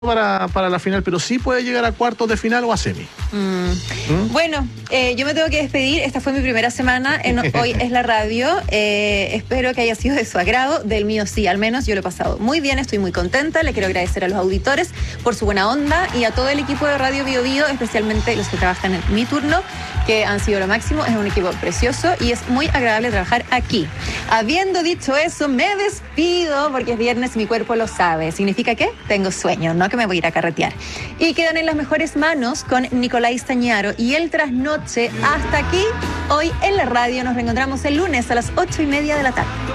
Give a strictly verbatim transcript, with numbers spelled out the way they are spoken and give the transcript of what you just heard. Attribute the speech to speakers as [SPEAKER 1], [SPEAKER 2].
[SPEAKER 1] Para, para la final, pero sí puede llegar a cuartos de final o a semi.
[SPEAKER 2] Mm.
[SPEAKER 1] ¿Mm?
[SPEAKER 2] Bueno, eh, yo me tengo que despedir. Esta fue mi primera semana en Hoy es la Radio. Eh, espero que haya sido de su agrado. Del mío sí, al menos yo lo he pasado muy bien, estoy muy contenta. Le quiero agradecer a los auditores por su buena onda y a todo el equipo de Radio Bio Bio, especialmente los que trabajan en mi turno, que han sido lo máximo. Es un equipo precioso y es muy agradable trabajar aquí. Habiendo dicho eso, me despido porque es viernes y mi cuerpo lo sabe. ¿Significa qué? Tengo sueño, no que me voy a ir a carretear. Y quedan en las mejores manos con Nicolás Tañaro y el trasnoche. Hasta aquí, Hoy en la Radio. Nos reencontramos el lunes a las ocho y media de la tarde.